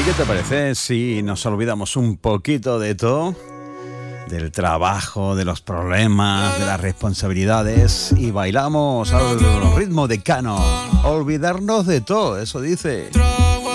¿Y qué te parece si nos olvidamos un poquito de todo? Del trabajo, de los problemas, de las responsabilidades y bailamos al ritmo de Cano. Olvidarnos de todo, eso dice.